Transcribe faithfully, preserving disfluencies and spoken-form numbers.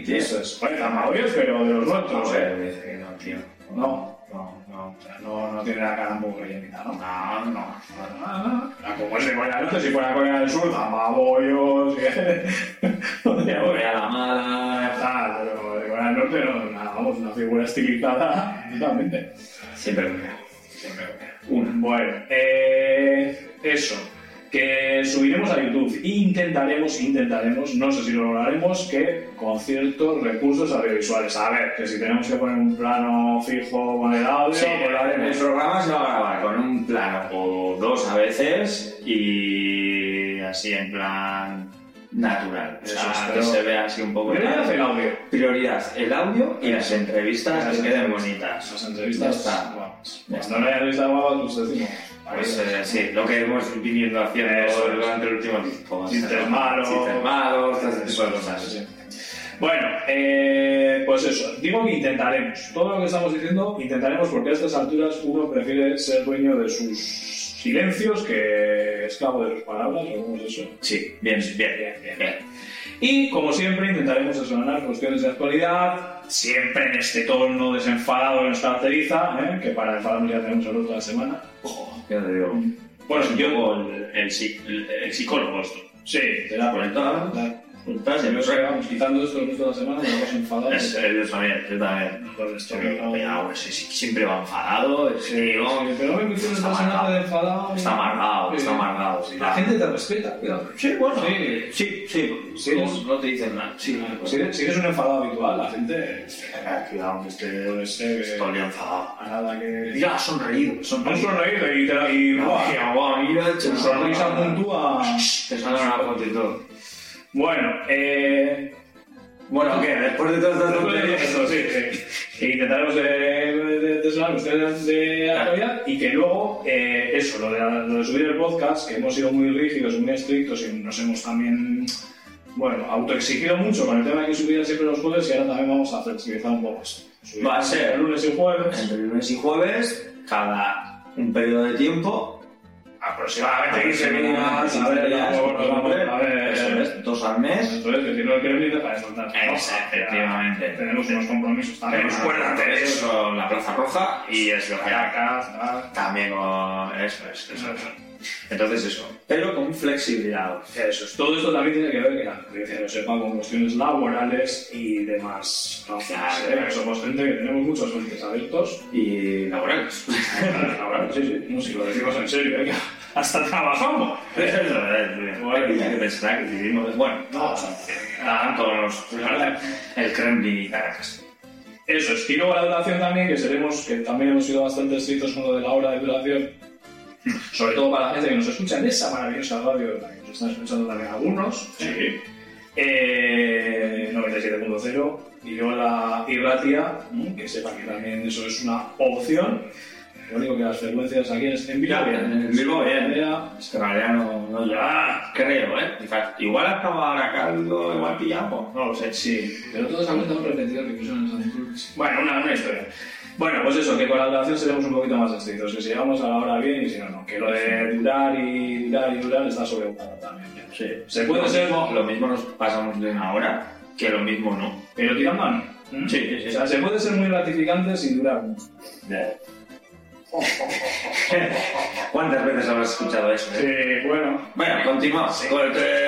tío. Eso es. Oye, zamahoyos, pero de los nuestros, Joder, ¿eh? me dice que no, tío. No, no, no. O sea, no, no tiene la cara un poco rellenita, ¿no? No, no. No, no. Como es de Corea del Norte, si fuera Corea del Sur, zamahoyos, podría Corea la mala. Ah, pero de Corea del Norte no, nada, vamos, una figura estilizada totalmente. Siempre me Siempre me Una. Bueno, eh, eso. Que subiremos a YouTube. Intentaremos, intentaremos, no sé si lo lograremos, que con ciertos recursos audiovisuales. A ver, que si tenemos que poner un plano fijo con el audio, Sí, pues lo haremos. el programa se va a grabar con un plano o dos a veces y así en plan natural. O sea, Eso es, que pero- se vea así un poco. Prioridad el audio. Prioridad, el audio y las entrevistas Las que queden entrevistas. bonitas. Las entrevistas, Ya está. bueno, Ya cuando no haya entrevista guapa, pues decimos. Pues eh, sí, lo que hemos viniendo haciendo Eso es. durante el último tiempo. Chistes malos. Chistes malos, todo ese tipo de cosas. Sí, sí. Bueno, eh, pues eso, digo que intentaremos. Todo lo que estamos diciendo, intentaremos porque a estas alturas uno prefiere ser dueño de sus silencios que esclavo de sus palabras, o cómo es eso. Sí, bien, bien, bien, bien. bien. Y como siempre intentaremos explanar cuestiones de actualidad, siempre en este tono desenfadado que nos caracteriza, ¿eh? Que para enfadarnos ya tenemos el otro de la semana. Ojo, ya te digo. Bueno, Yo yo... el, el, psi- el, el psicólogo esto. Sí, te da por el tono. Entonces, Yo sé que vamos quitando esto el resto de la semana y vamos enfadados. Es, es, yo también, yo también. Con esto, Pero, ¿no? pero, sí, sí, siempre va enfadado, es Sí, tío, sí, pero no me cuestiones está personaje de amargado. enfadado. Está amargado, Sí. está amargado. Sí, La gente te respeta, cuidado. Sí, bueno. Sí. Sí, sí. Sí, no, es- no te dicen nada. Sí, Si eres, si eres un enfadado habitual, la gente. Eh, cuidado, que este Puede ser que. estoy enfadado. A nada que. Ya, sonreído, Han sonreído. sonreído y te y, buah, Hostia, guau, mira, tu sonrisa puntúa. Te sale una foto y todo. Bueno, eh. Bueno, ¿qué? Después de todas estas tonterías. Eso, sí, sí. Que intentaremos de, de, de, de sonar ustedes de actualidad y que luego, eh, eso, lo de, lo de subir el podcast, que hemos sido muy rígidos, muy estrictos y nos hemos también, bueno, autoexigido mucho con el tema de que subiera siempre los jueves y ahora también vamos a flexibilizar un poco esto. Subir Va a ser el lunes y jueves. Entre lunes y jueves, cada un periodo de tiempo. Aproximadamente quince minutos. quince A ver, días, luego nos vamos a ver. eso es, dos al mes. Eso es, que si no lo quieren ni dejar de soltar. Eso, efectivamente. Tenemos unos compromisos también. Tenemos cuerdas de eso con la Plaza Roja y es lo que hay. Caracas, tal. También con eso es, eso es. Entonces eso, pero con flexibilidad. Eso es. Todo esto también tiene que ver, que la audiencia lo sepa, con cuestiones laborales y demás razones. ¿eh? Que somos gente que tenemos muchos frentes abiertos. Y laborales. Laborales, sí, sí. No, si lo decimos en serio, ¿eh? Que hasta trabajamos. Eso es, bueno, hay que pensar que vivimos. Bueno, todos todos los. El Kremlin y Caracas. Eso es. Y luego la duración también, que seremos, que también hemos sido bastante estrictos con lo de la hora de duración. Sobre todo para la gente que nos escucha en esa maravillosa radio, la que nos están escuchando también algunos. Sí. Eh, noventa y siete punto cero. Y luego la Irratia, que sepa que también eso es una opción. Lo único que las frecuencias aquí en en Bilbao, Ya, en Bilbao, bien. ya. Es que en realidad no, no llega. Creo, ¿eh? Igual acaba ahora caldo, igual pillamos. No lo sé. Sí, pero todos han cuenta un repetido que pusieron en San Cruz. Bueno, una, una historia. Bueno, pues eso, que con la duración seremos un poquito más estrictos, que si llegamos a la hora bien y si no, no. Que lo de durar y durar y durar está sobreusado también. ¿eh? Sí. Se puede lo ser... Mismo, lo mismo nos pasamos de una hora que lo mismo no. Pero tirando a mí. Sí, sí, sí. O sea, se puede ser muy gratificante sin durar mucho. ¿Cuántas veces habrás escuchado eso? Eh? Sí, bueno. Bueno, continuamos. Sí. Con el-